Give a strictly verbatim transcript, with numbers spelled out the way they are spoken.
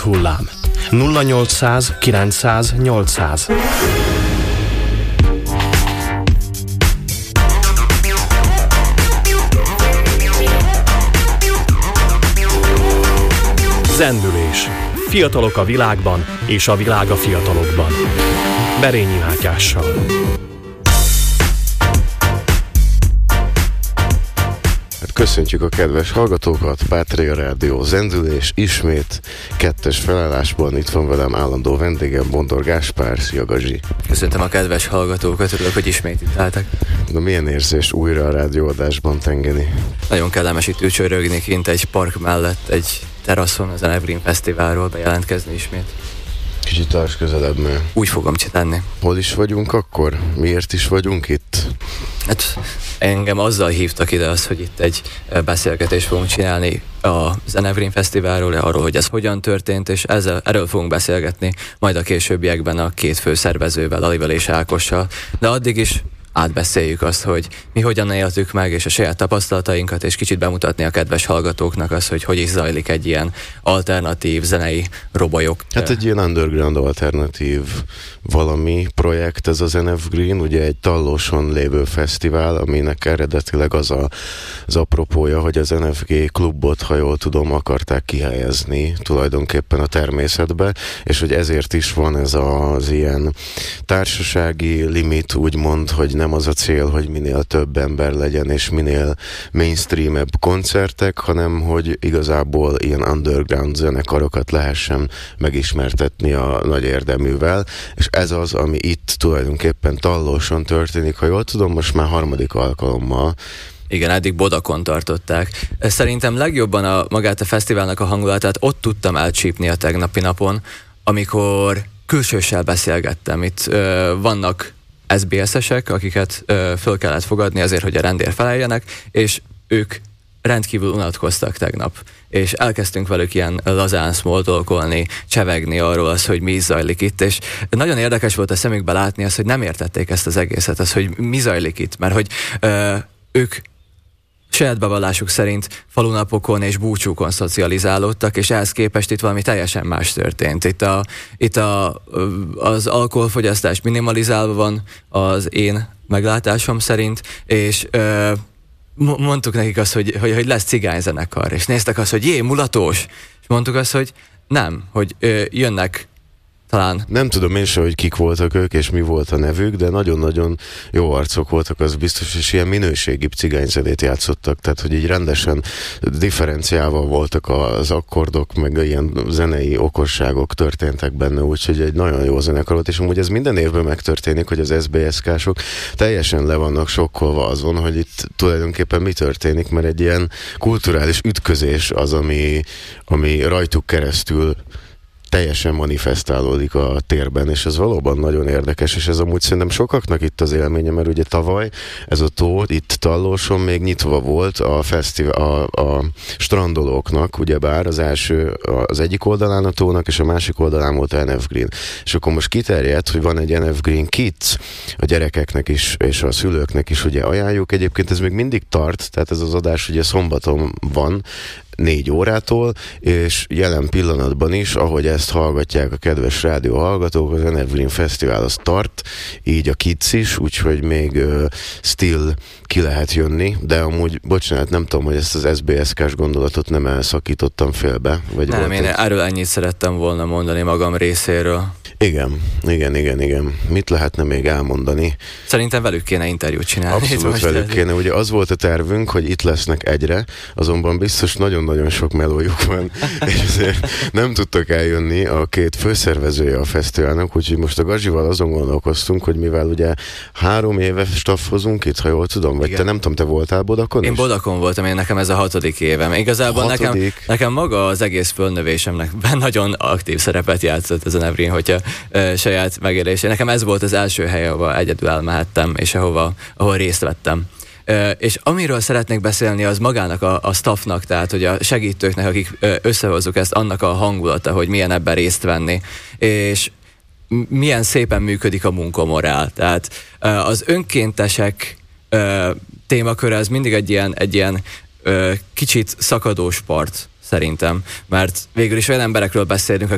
hullám. nulla nyolcszáz kilencszáz nyolcszáz. Zendülés. Fiatalok a világban, és a világ a fiatalokban. Berényi Mátyással. Köszöntjük a kedves hallgatókat, Pátria Rádió Zendülés, ismét kettes felállásban. Itt van velem állandó vendégem, Bondor Gáspár. Szia, Gazsi! Köszöntöm a kedves hallgatókat, örülök, hogy ismét itt álltak. Na, milyen érzés újra a rádióadásban tengeni? Nagyon kellemes itt ücsörögni kint egy park mellett, egy teraszon, az Evergreen Fesztiválról bejelentkezni ismét. Kicsit tarts közelebb, mert... Úgy fogom tenni. Hol is vagyunk akkor? Miért is vagyunk itt? Hát engem azzal hívtak ide az, hogy itt egy beszélgetést fogunk csinálni az Evergreen Fesztiválról, arról, hogy ez hogyan történt, és ezzel, erről fogunk beszélgetni majd a későbbiekben a két főszervezővel, Alival és Ákossal. De addig is átbeszéljük azt, hogy mi hogyan éltük meg, és a saját tapasztalatainkat, és kicsit bemutatni a kedves hallgatóknak azt, hogy hogy is zajlik egy ilyen alternatív zenei robolyok. Hát egy ilyen underground alternatív valami projekt ez az Evergreen, ugye egy Tallóson lévő fesztivál, aminek eredetileg az a, az apropója, hogy az en ef gé klubot, ha jól tudom, akarták kihelyezni tulajdonképpen a természetbe, és hogy ezért is van ez az ilyen társasági limit, úgymond, hogy nem az a cél, hogy minél több ember legyen, és minél mainstreamebb koncertek, hanem hogy igazából ilyen underground zenekarokat lehessen megismertetni a nagy érdeművel, és ez az, ami itt tulajdonképpen Tallóson történik, ha jól tudom, most már harmadik alkalommal. Igen, eddig Bodakon tartották. Szerintem legjobban a, magát a fesztiválnak a hangulatát ott tudtam elcsípni a tegnapi napon, amikor külsőssel beszélgettem. Itt ö, vannak es bé es-esek, akiket ö, föl kellett fogadni azért, hogy a rendért feleljenek, és ők rendkívül unatkoztak tegnap. És elkezdtünk velük ilyen lazán smalltalkolni, csevegni arról az, hogy mi zajlik itt, és nagyon érdekes volt a szemükbe látni azt, hogy nem értették ezt az egészet, az, hogy mi zajlik itt, mert hogy ö, ők saját bevallásuk szerint falunapokon és búcsúkon szocializálódtak, és ehhez képest itt valami teljesen más történt. Itt, a, itt a, az alkoholfogyasztás minimalizálva van az én meglátásom szerint, és ö, mondtuk nekik azt, hogy, hogy, hogy lesz cigányzenekar, és néztek azt, hogy jé, mulatós, és mondtuk azt, hogy nem, hogy ö, jönnek talán. Nem tudom én sem, hogy kik voltak ők, és mi volt a nevük, de nagyon-nagyon jó arcok voltak, az biztos, és ilyen minőségi cigányzenét játszottak, tehát hogy így rendesen differenciálva voltak az akkordok, meg ilyen zenei okosságok történtek benne, úgyhogy egy nagyon jó zenekar volt, és amúgy ez minden évben megtörténik, hogy az es bé es ká-sok teljesen le vannak sokkolva azon, hogy itt tulajdonképpen mi történik, mert egy ilyen kulturális ütközés az, ami, ami rajtuk keresztül teljesen manifestálódik a térben, és ez valóban nagyon érdekes, és ez amúgy szerintem sokaknak itt az élménye, mert ugye tavaly ez a tó itt Tallóson még nyitva volt a, fesztivál, a, a strandolóknak, ugyebár az első, az egyik oldalán a tónak, és a másik oldalán volt a Evergreen. És akkor most kiterjedt, hogy van egy Evergreen Kids, a gyerekeknek is, és a szülőknek is ugye ajánljuk. Egyébként ez még mindig tart, tehát ez az adás ugye szombaton van, négy órától, és jelen pillanatban is, ahogy ezt hallgatják a kedves rádió hallgatók, az Evergreen Fesztivál az tart, így a Kids is, úgyhogy még uh, still ki lehet jönni, de amúgy, bocsánat, nem tudom, hogy ezt az es bé es ká-s gondolatot nem elszakítottam félbe. Vagy nem, én egy... erről ennyit szerettem volna mondani magam részéről. Igen, igen, igen, igen. Mit lehetne még elmondani? Szerintem velük kéne interjút csinálni. Abszolút velük kéne. Ugye az volt a tervünk, hogy itt lesznek egyre, azonban biztos nagyon-nagyon sok melójuk van, és azért nem tudtak eljönni a két főszervezője a fesztiválnak, úgyhogy most a Gazsival azon gondolkoztunk, hogy mivel ugye három éve staffozunk itt, ha jól tudom, vagy igen. Te nem tudom, te voltál Bodakon Én is? Bodakon voltam, én nekem ez a hatodik évem. Igazából nekem, nekem maga az egész fölnövésemnek nagyon aktív szerepet játszott ez a Evergreen, hogyha ö, saját megélés. Nekem ez volt az első hely, ahova egyedül elmehettem, és ahova, ahol részt vettem. Ö, és amiről szeretnék beszélni, az magának a, a staffnak, tehát hogy a segítőknek, akik ö, összehozzuk ezt, annak a hangulata, hogy milyen ebben részt venni. És milyen szépen működik a munkamorál. Tehát ö, az önkéntesek ö, témaköre az mindig egy ilyen, egy ilyen ö, kicsit szakadós part, szerintem. Mert végül is olyan emberekről beszélünk,